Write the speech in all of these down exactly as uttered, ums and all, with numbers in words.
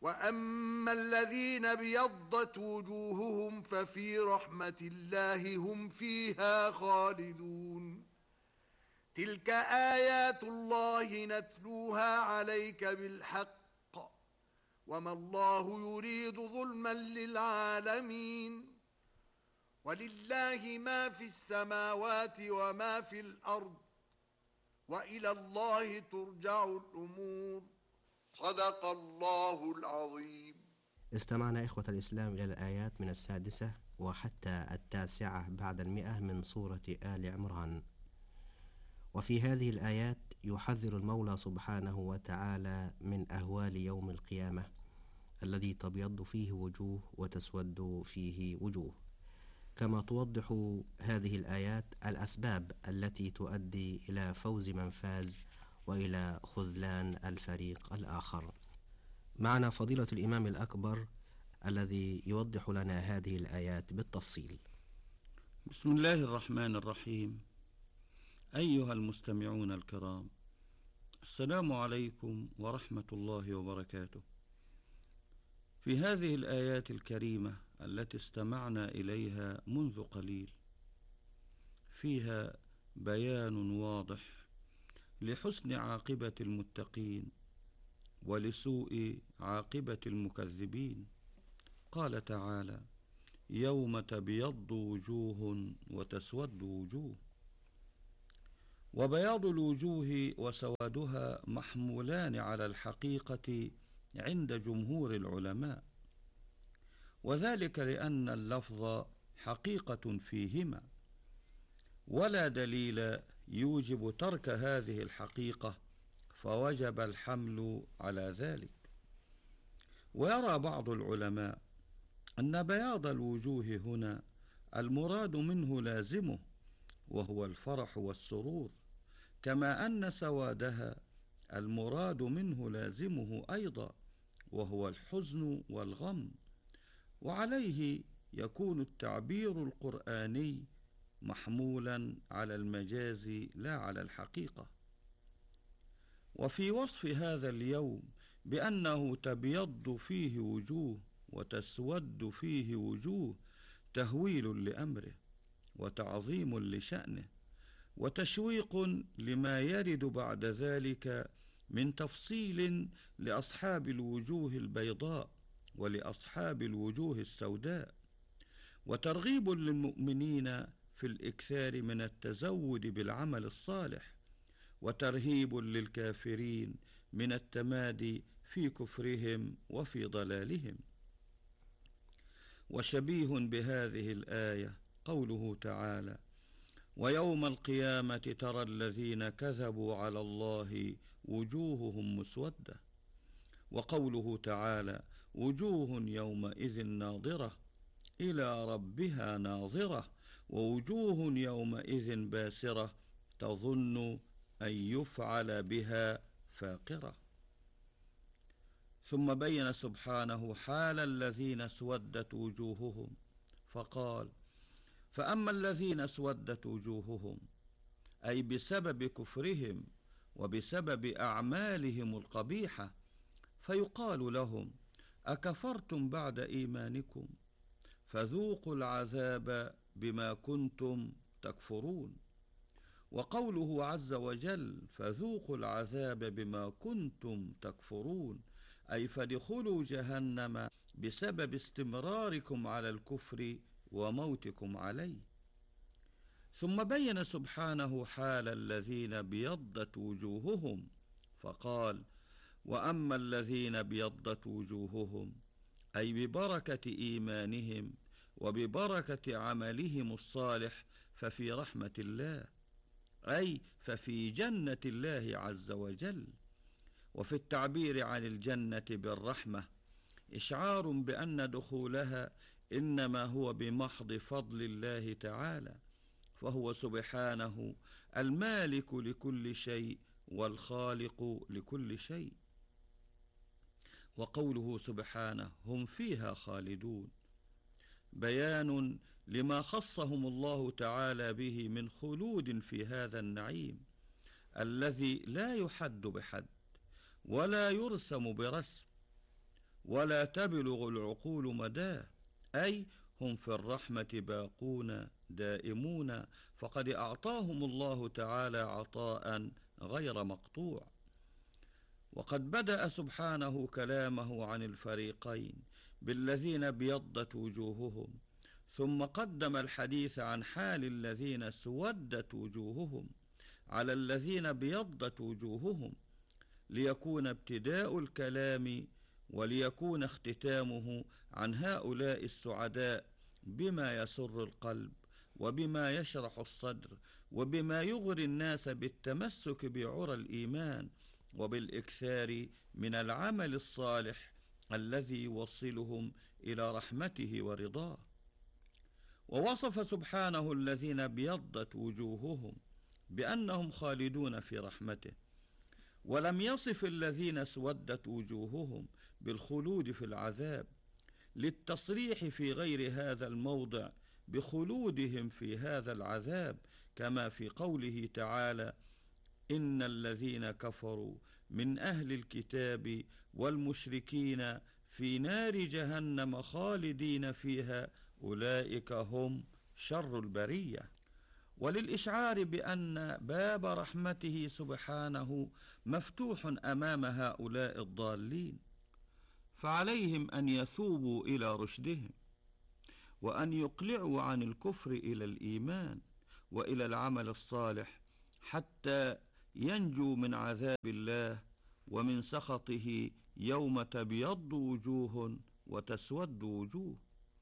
وأما الذين ابيضت وجوههم ففي رحمة الله هم فيها خالدون. تلك آيات الله نتلوها عليك بالحق وما الله يريد ظلما للعالمين. ولله ما في السماوات وما في الأرض وإلى الله ترجع الأمور. صدق الله العظيم. استمعنا إخوة الإسلام إلى الآيات من السادسة وحتى التاسعة بعد المئة من سورة آل عمران. وفي هذه الآيات يحذر المولى سبحانه وتعالى من أهوال يوم القيامة الذي تبيض فيه وجوه وتسود فيه وجوه، كما توضح هذه الآيات الأسباب التي تؤدي إلى فوز من فاز وإلى خذلان الفريق الآخر. معنا فضيلة الإمام الأكبر الذي يوضح لنا هذه الآيات بالتفصيل. بسم الله الرحمن الرحيم. أيها المستمعون الكرام، السلام عليكم ورحمة الله وبركاته. في هذه الآيات الكريمة التي استمعنا إليها منذ قليل فيها بيان واضح لحسن عاقبة المتقين ولسوء عاقبة المكذبين. قال تعالى: يوم تبيض وجوه وتسود وجوه. وبياض الوجوه وسوادها محمولان على الحقيقة عند جمهور العلماء، وذلك لأن اللفظ حقيقة فيهما، ولا دليل يوجب ترك هذه الحقيقة، فوجب الحمل على ذلك. ويرى بعض العلماء أن بياض الوجوه هنا المراد منه لازمه، وهو الفرح والسرور، كما أن سوادها المراد منه لازمه أيضا، وهو الحزن والغم. وعليه يكون التعبير القرآني محمولا على المجاز لا على الحقيقة. وفي وصف هذا اليوم بأنه تبيض فيه وجوه وتسود فيه وجوه تهويل لأمره وتعظيم لشأنه وتشويق لما يرد بعد ذلك من تفصيل لأصحاب الوجوه البيضاء ولأصحاب الوجوه السوداء، وترغيب للمؤمنين في الإكثار من التزود بالعمل الصالح، وترهيب للكافرين من التمادي في كفرهم وفي ضلالهم. وشبيه بهذه الآية قوله تعالى: ويوم القيامة ترى الذين كذبوا على الله وجوههم مسودة. وقوله تعالى: وجوه يومئذ ناظرة إلى ربها ناظرة ووجوه يومئذ باسرة تظن أن يفعل بها فاقرة. ثم بين سبحانه حال الذين اسودت وجوههم فقال: فأما الذين اسودت وجوههم، أي بسبب كفرهم وبسبب أعمالهم القبيحة، فيقال لهم: أكفرتم بعد إيمانكم فذوقوا العذاب بما كنتم تكفرون. وقوله عز وجل: فذوقوا العذاب بما كنتم تكفرون، أي فادخلوا جهنم بسبب استمراركم على الكفر وموتكم عليه. ثم بين سبحانه حال الذين ابيضت وجوههم فقال: وأما الذين ابيضت وجوههم، أي ببركة إيمانهم وببركة عملهم الصالح، ففي رحمة الله، أي ففي جنة الله عز وجل. وفي التعبير عن الجنة بالرحمة إشعار بأن دخولها إنما هو بمحض فضل الله تعالى، فهو سبحانه المالك لكل شيء والخالق لكل شيء. وقوله سبحانه: هم فيها خالدون، بيان لما خصهم الله تعالى به من خلود في هذا النعيم الذي لا يحد بحد ولا يرسم برسم، ولا تبلغ العقول مداه، أي هم في الرحمة باقون دائمون، فقد أعطاهم الله تعالى عطاء غير مقطوع. وقد بدأ سبحانه كلامه عن الفريقين بالذين ابيضت وجوههم، ثم قدم الحديث عن حال الذين اسودت وجوههم على الذين ابيضت وجوههم، ليكون ابتداء الكلام وليكون اختتامه عن هؤلاء السعداء بما يسر القلب وبما يشرح الصدر وبما يغري الناس بالتمسك بعرى الإيمان وبالإكثار من العمل الصالح الذي يوصلهم إلى رحمته ورضاه. ووصف سبحانه الذين ابيضت وجوههم بأنهم خالدون في رحمته، ولم يصف الذين اسودت وجوههم بالخلود في العذاب، للتصريح في غير هذا الموضع بخلودهم في هذا العذاب، كما في قوله تعالى: إن الذين كفروا من أهل الكتاب والمشركين في نار جهنم خالدين فيها أولئك هم شر البرية. وللإشعار بأن باب رحمته سبحانه مفتوح أمام هؤلاء الضالين، فعليهم أن يثوبوا إلى رشدهم، وأن يقلعوا عن الكفر إلى الإيمان وإلى العمل الصالح، حتى ينجوا من عذاب الله ومن سخطه يوم تبيض وجوه وتسود وجوه.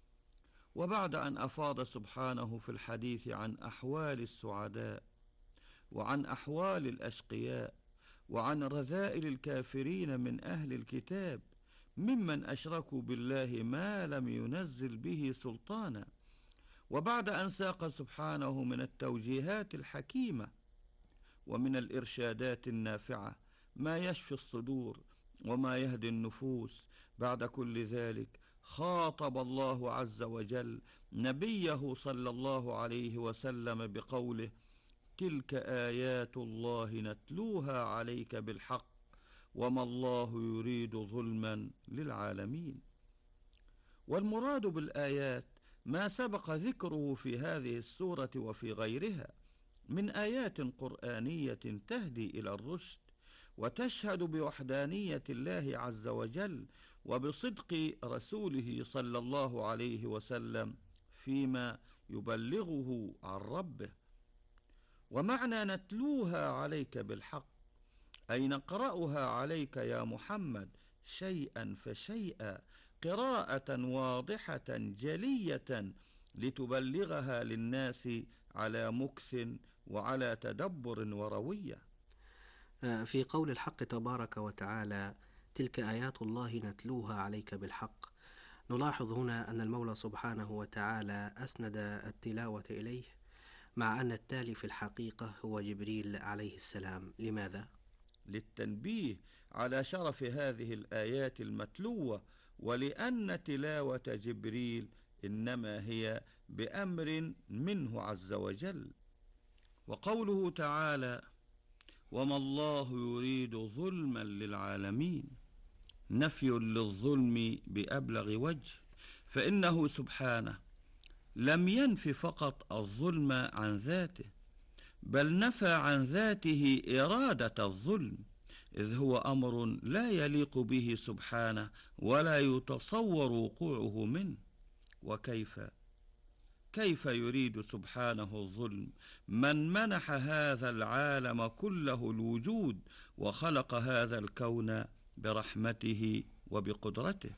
وبعد أن أفاض سبحانه في الحديث عن أحوال السعداء وعن أحوال الأشقياء وعن رذائل الكافرين من أهل الكتاب ممن أشركوا بالله ما لم ينزل به سلطانا، وبعد أن ساق سبحانه من التوجيهات الحكيمة ومن الإرشادات النافعة ما يشفي الصدور وما يهدي النفوس، بعد كل ذلك خاطب الله عز وجل نبيه صلى الله عليه وسلم بقوله: تلك آيات الله نتلوها عليك بالحق وما الله يريد ظلما للعالمين. والمراد بالآيات ما سبق ذكره في هذه السورة وفي غيرها من آيات قرآنية تهدي إلى الرشد وتشهد بوحدانية الله عز وجل وبصدق رسوله صلى الله عليه وسلم فيما يبلغه عن ربه. ومعنى نتلوها عليك بالحق أي نقرأها عليك يا محمد شيئا فشيئا، قراءة واضحة جلية لتبلغها للناس على مكث وعلى تدبر وروية. في قول الحق تبارك وتعالى: تلك آيات الله نتلوها عليك بالحق، نلاحظ هنا أن المولى سبحانه وتعالى أسند التلاوة إليه، مع أن التالي في الحقيقة هو جبريل عليه السلام. لماذا؟ للتنبيه على شرف هذه الآيات المتلوة، ولأن تلاوة جبريل إنما هي بأمر منه عز وجل. وقوله تعالى: وما الله يريد ظلما للعالمين، نفي للظلم بأبلغ وجه، فإنه سبحانه لم ينف فقط الظلم عن ذاته، بل نفى عن ذاته إرادة الظلم، إذ هو أمر لا يليق به سبحانه ولا يتصور وقوعه منه. وكيف كيف يريد سبحانه الظلم من منح هذا العالم كله الوجود وخلق هذا الكون برحمته وبقدرته؟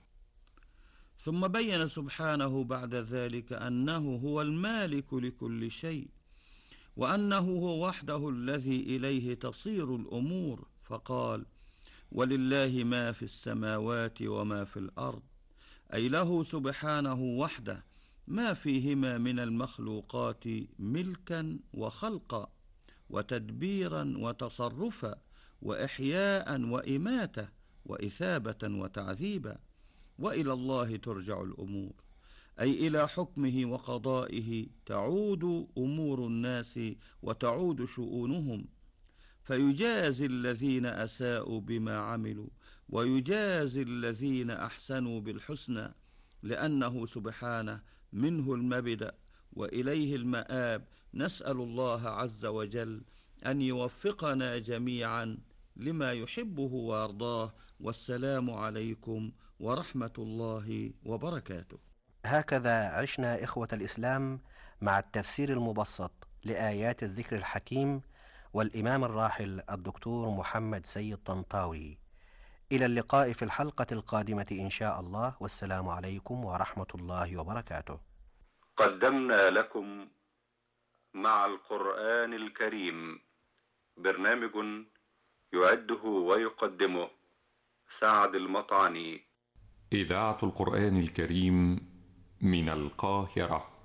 ثم بين سبحانه بعد ذلك أنه هو المالك لكل شيء، وأنه هو وحده الذي إليه تصير الأمور، فقال: ولله ما في السماوات وما في الأرض، أي له سبحانه وحده ما فيهما من المخلوقات ملكا وخلقا وتدبيرا وتصرفا وإحياء وإماتة وإثابة وتعذيبا، وإلى الله ترجع الأمور، أي إلى حكمه وقضائه تعود أمور الناس وتعود شؤونهم، فيجازي الذين أساءوا بما عملوا ويجازي الذين أحسنوا بالحسنى، لأنه سبحانه منه المبدأ وإليه المآب. نسأل الله عز وجل أن يوفقنا جميعا لما يحبه ويرضاه. والسلام عليكم ورحمة الله وبركاته. هكذا عشنا إخوة الإسلام مع التفسير المبسط لآيات الذكر الحكيم والإمام الراحل الدكتور محمد سيد طنطاوي. إلى اللقاء في الحلقة القادمة إن شاء الله، والسلام عليكم ورحمة الله وبركاته. قدمنا لكم مع القرآن الكريم برنامج يعده ويقدمه سعد المطعني. إذاعة القرآن الكريم من القاهرة.